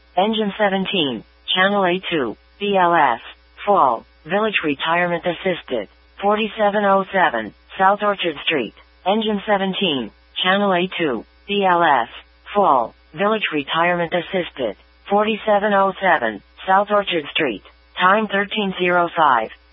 Engine 17, Channel A2, BLS, Fall, Village Retirement Assisted, 4707, South Orchard Street. Engine 17, Channel A2, BLS, Fall, Village Retirement Assisted, 4707, South Orchard Street. Time 13:05.